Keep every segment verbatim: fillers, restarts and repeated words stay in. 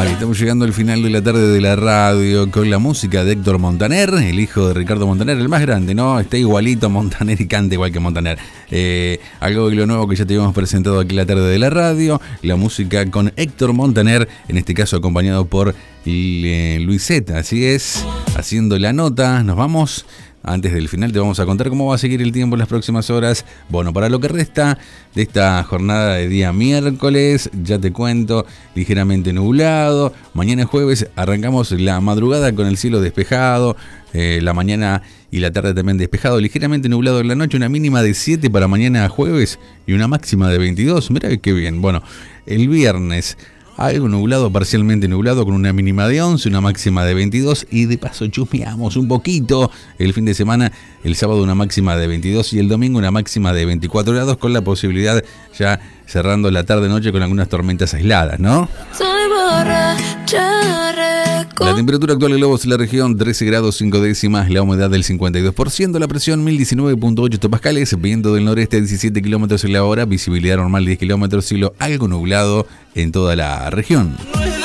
Ahí estamos llegando al final de la tarde de la radio con la música de Héctor Montaner, el hijo de Ricardo Montaner, el más grande, ¿no? Está igualito Montaner y canta igual que Montaner. Eh, algo de lo nuevo que ya te habíamos presentado aquí en la tarde de la radio, la música con Héctor Montaner, en este caso acompañado por eh, Luiseta, así es, haciendo la nota. Nos vamos. Antes del final te vamos a contar cómo va a seguir el tiempo en las próximas horas. Bueno, para lo que resta de esta jornada de día miércoles, ya te cuento, ligeramente nublado. Mañana jueves arrancamos la madrugada con el cielo despejado, eh, la mañana y la tarde también despejado, ligeramente nublado en la noche, una mínima de siete para mañana jueves y una máxima de veintidós. Mirá qué bien. Bueno, el viernes algo nublado, parcialmente nublado, con una mínima de once, una máxima de veintidós, y de paso chusmeamos un poquito el fin de semana, el sábado una máxima de veintidós y el domingo una máxima de veinticuatro grados, con la posibilidad ya cerrando la tarde-noche con algunas tormentas aisladas, ¿no? Soy borracha, reco- La temperatura actual en Lobos, en la región, trece grados cinco décimas, la humedad del cincuenta y dos por ciento, la presión mil diecinueve punto ocho hectopascales, viento del noreste diecisiete kilómetros en la hora, visibilidad normal diez kilómetros, cielo algo nublado en toda la región.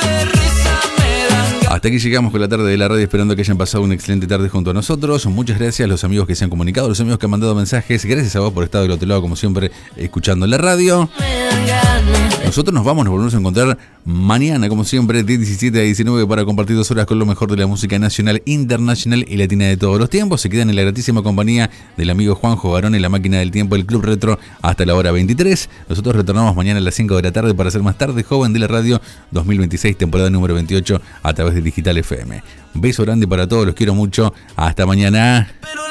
Hasta aquí llegamos con la tarde de la radio, esperando que hayan pasado una excelente tarde junto a nosotros. Muchas gracias a los amigos que se han comunicado, los amigos que han mandado mensajes. Gracias a vos por estar del otro lado, como siempre, escuchando la radio. Nosotros nos vamos, nos volvemos a encontrar mañana, como siempre, de diecisiete a diecinueve, para compartir dos horas con lo mejor de la música nacional, internacional y latina de todos los tiempos. Se quedan en la gratísima compañía del amigo Juanjo Barón en la máquina del tiempo del Club Retro hasta la hora veintitrés. Nosotros retornamos mañana a las cinco de la tarde para hacer Más Tarde Joven de la Radio dos mil veintiséis, temporada número veintiocho, a través de Digital F M. Un beso grande para todos, los quiero mucho. Hasta mañana.